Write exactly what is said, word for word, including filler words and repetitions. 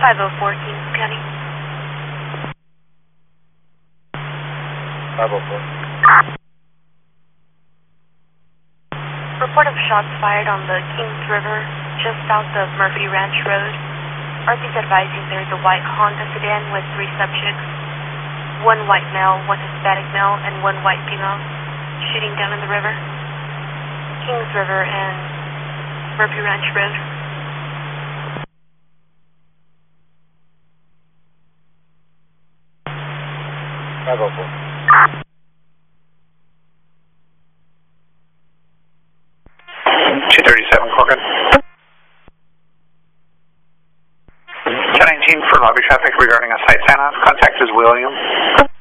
five oh four, Kings County. five oh four. Report of shots fired on the Kings River, just south of Murphy Ranch Road. R P's advising there's a white Honda sedan with three subjects. One white male, one Hispanic male, and one white female shooting down in the river. Kings River and Murphy Ranch Road. five oh four. two thirty-seven, Corcoran. ten nineteen for lobby traffic regarding a site sign-off. Contact is William.